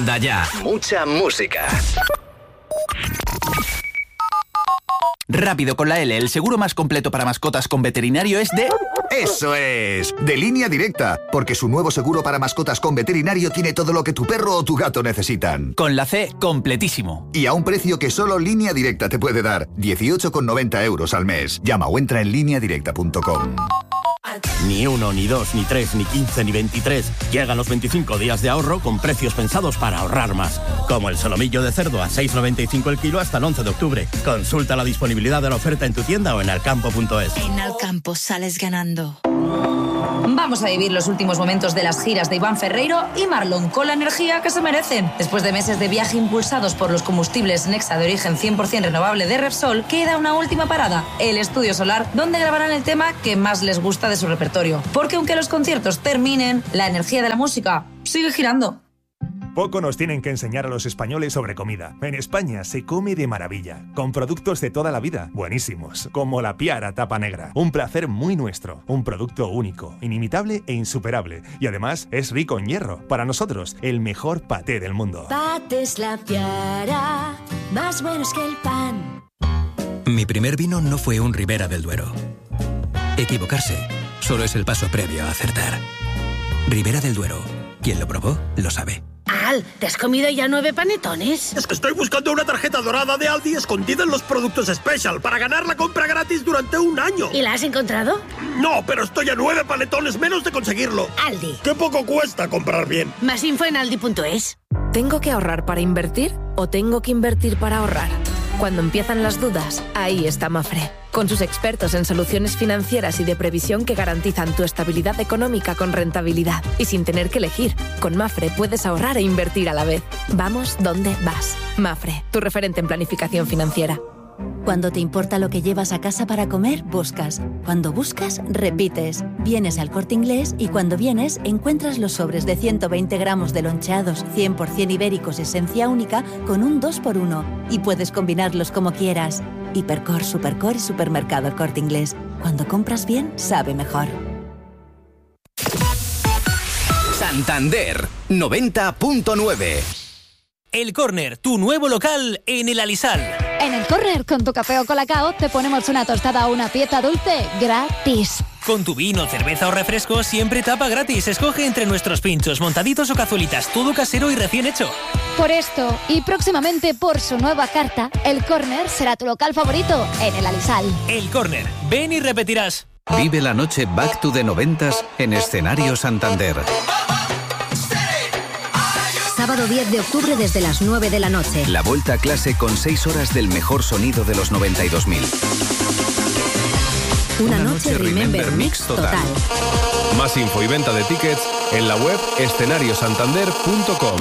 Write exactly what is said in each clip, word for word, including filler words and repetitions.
Anda ya. Mucha música. Rápido con la L, el seguro más completo para mascotas con veterinario es de... ¡Eso es! De Línea Directa, porque su nuevo seguro para mascotas con veterinario tiene todo lo que tu perro o tu gato necesitan. Con la C, completísimo. Y a un precio que solo Línea Directa te puede dar, dieciocho con noventa euros al mes. Llama o entra en línea directa punto com. Ni uno, ni dos, ni tres, ni quince, ni veintitrés. Llegan los veinticinco días de ahorro con precios pensados para ahorrar más. Como el solomillo de cerdo a seis noventa y cinco el kilo hasta el once de octubre. Consulta la disponibilidad de la oferta en tu tienda o en alcampo punto es. En Alcampo sales ganando. Vamos a vivir los últimos momentos de las giras de Iván Ferreiro y Marlon con la energía que se merecen. Después de meses de viaje impulsados por los combustibles Nexa de origen cien por ciento renovable de Repsol, queda una última parada, el Estudio Solar, donde grabarán el tema que más les gusta de su repertorio. Porque aunque los conciertos terminen, la energía de la música sigue girando. Poco nos tienen que enseñar a los españoles sobre comida. En España se come de maravilla, con productos de toda la vida, buenísimos, como la Piara Tapa Negra. Un placer muy nuestro, un producto único, inimitable e insuperable. Y además es rico en hierro. Para nosotros, el mejor paté del mundo. Patés La Piara, más buenos que el pan. Mi primer vino no fue un Ribera del Duero. Equivocarse solo es el paso previo a acertar. Ribera del Duero, quien lo probó, lo sabe. Al, ¿te has comido ya nueve panetones? Es que estoy buscando una tarjeta dorada de Aldi escondida en los productos Special para ganar la compra gratis durante un año. ¿Y la has encontrado? No, pero estoy a nueve panetones menos de conseguirlo. Aldi. ¡Qué poco cuesta comprar bien! Más info en aldi punto es. ¿Tengo que ahorrar para invertir o tengo que invertir para ahorrar? Cuando empiezan las dudas, ahí está Mafre. Con sus expertos en soluciones financieras y de previsión que garantizan tu estabilidad económica con rentabilidad. Y sin tener que elegir, con Mafre puedes ahorrar e invertir a la vez. Vamos donde vas. Mafre, tu referente en planificación financiera. Cuando te importa lo que llevas a casa para comer, buscas. Cuando buscas, repites. Vienes al Corte Inglés y cuando vienes, encuentras los sobres de ciento veinte gramos de loncheados cien por ciento ibéricos esencia única con un dos por uno. Y puedes combinarlos como quieras. Hipercor, Supercor y Supermercado El Corte Inglés. Cuando compras bien, sabe mejor. Santander noventa punto nueve. El Córner, tu nuevo local en el Alisal. En el Córner, con tu café o colacao, te ponemos una tostada o una pieza dulce gratis. Con tu vino, cerveza o refresco, siempre tapa gratis. Escoge entre nuestros pinchos, montaditos o cazuelitas, todo casero y recién hecho. Por esto, y próximamente por su nueva carta, el Córner será tu local favorito en el Alisal. El Córner, ven y repetirás. Vive la noche Back to the noventas en Escenario Santander. Sábado diez de octubre desde las nueve de la noche. La vuelta a clase con seis horas del mejor sonido de los noventa y dos mil. Una, Una noche, noche Remember, Remember Mix total. total. Más info y venta de tickets en la web escenario santander punto com.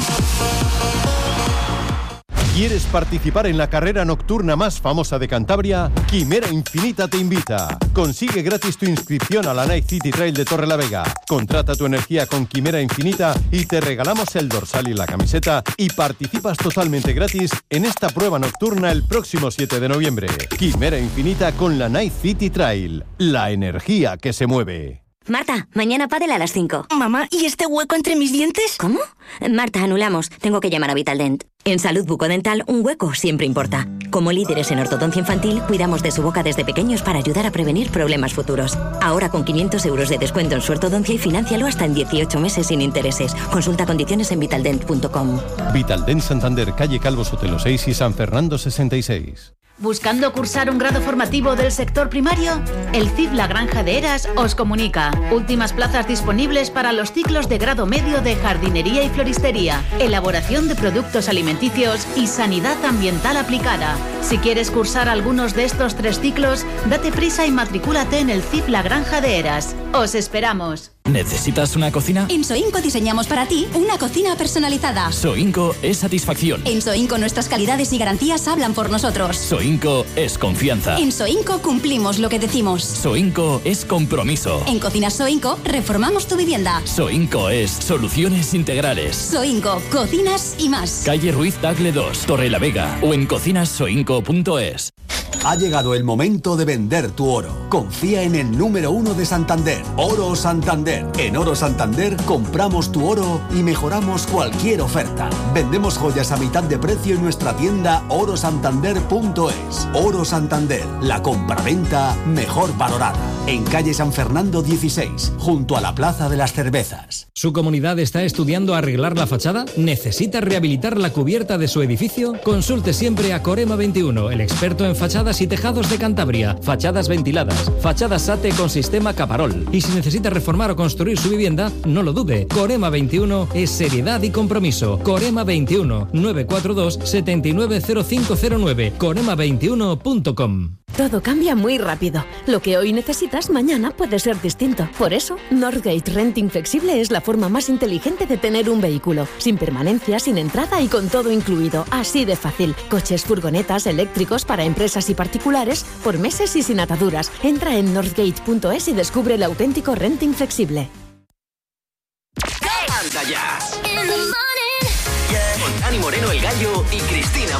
¿Quieres participar en la carrera nocturna más famosa de Cantabria? Quimera Infinita te invita. Consigue gratis tu inscripción a la Night City Trail de Torrelavega. Contrata tu energía con Quimera Infinita y te regalamos el dorsal y la camiseta y participas totalmente gratis en esta prueba nocturna el próximo siete de noviembre. Quimera Infinita con la Night City Trail. La energía que se mueve. Marta, mañana pádel a las cinco. Mamá, ¿y este hueco entre mis dientes? ¿Cómo? Marta, anulamos. Tengo que llamar a Vitaldent. En salud bucodental, un hueco siempre importa. Como líderes en ortodoncia infantil, cuidamos de su boca desde pequeños para ayudar a prevenir problemas futuros. Ahora con quinientos euros de descuento en su ortodoncia y financialo hasta en dieciocho meses sin intereses. Consulta condiciones en vitaldent punto com. Vitaldent Santander, calle Calvo Sotelo seis y San Fernando sesenta y seis. ¿Buscando cursar un grado formativo del sector primario? El C I F La Granja de Heras os comunica. Últimas plazas disponibles para los ciclos de grado medio de jardinería y floristería, elaboración de productos alimenticios y sanidad ambiental aplicada. Si quieres cursar algunos de estos tres ciclos, date prisa y matricúlate en el C I F La Granja de Heras. ¡Os esperamos! ¿Necesitas una cocina? En Soinco diseñamos para ti una cocina personalizada. Soinco es satisfacción. En Soinco nuestras calidades y garantías hablan por nosotros. Soinco es confianza. En Soinco cumplimos lo que decimos. Soinco es compromiso. En Cocinas Soinco reformamos tu vivienda. Soinco es soluciones integrales. Soinco, cocinas y más. Calle Ruiz Tagle dos, Torrelavega o en cocinas soinco punto es. Ha llegado el momento de vender tu oro. Confía en el número uno de Santander, Oro Santander. En Oro Santander compramos tu oro y mejoramos cualquier oferta. Vendemos joyas a mitad de precio en nuestra tienda oro santander punto es. Oro Santander, la compraventa mejor valorada. En calle San Fernando dieciséis, junto a la Plaza de las Cervezas. ¿Su comunidad está estudiando arreglar la fachada? ¿Necesita rehabilitar la cubierta de su edificio? Consulte siempre a Corema veintiuno, el experto en fachadas y tejados de Cantabria, fachadas ventiladas, fachadas SATE con sistema Caparol. Y si necesita reformar o construir su vivienda, no lo dude. Corema veintiuno es seriedad y compromiso. Corema veintiuno, nueve cuatro dos, siete nueve cero cinco cero nueve, corema veintiuno punto com. Todo cambia muy rápido. Lo que hoy necesitas, mañana puede ser distinto. Por eso, Northgate Renting Flexible es la forma más inteligente de tener un vehículo. Sin permanencia, sin entrada y con todo incluido. Así de fácil. Coches, furgonetas, eléctricos para empresas y particulares, por meses y sin ataduras. Entra en northgate punto es y descubre el auténtico renting flexible. ¡Canta ya! Con Dani Moreno, el Gallo y Cristina